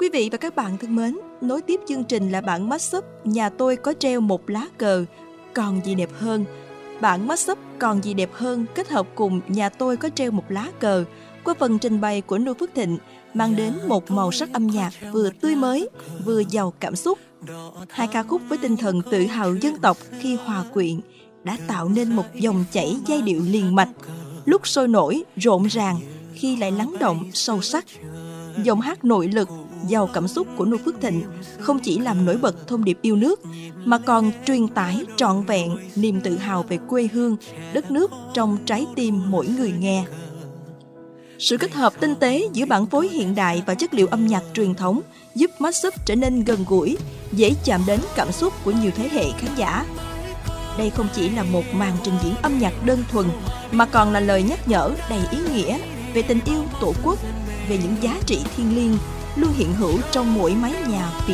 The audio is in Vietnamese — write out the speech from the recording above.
Quý vị và các bạn thân mến, nối tiếp chương trình là bản mashup Nhà tôi có treo một lá cờ, còn gì đẹp hơn. Bản mashup Còn gì đẹp hơn kết hợp cùng Nhà tôi có treo một lá cờ qua phần trình bày của Noo Phước Thịnh mang đến một màu sắc âm nhạc vừa tươi mới, vừa giàu cảm xúc. Hai ca khúc với tinh thần tự hào dân tộc khi hòa quyện đã tạo nên một dòng chảy giai điệu liền mạch, lúc sôi nổi, rộn ràng, khi lại lắng động, sâu sắc. Giọng hát nội lực, giàu cảm xúc của Noo Phước Thịnh không chỉ làm nổi bật thông điệp yêu nước, mà còn truyền tải trọn vẹn niềm tự hào về quê hương, đất nước trong trái tim mỗi người nghe. Sự kết hợp tinh tế giữa bản phối hiện đại và chất liệu âm nhạc truyền thống giúp mashup trở nên gần gũi, dễ chạm đến cảm xúc của nhiều thế hệ khán giả. Đây không chỉ là một màn trình diễn âm nhạc đơn thuần, mà còn là lời nhắc nhở đầy ý nghĩa về tình yêu Tổ quốc, về những giá trị thiêng liêng luôn hiện hữu trong mỗi mái nhà Việt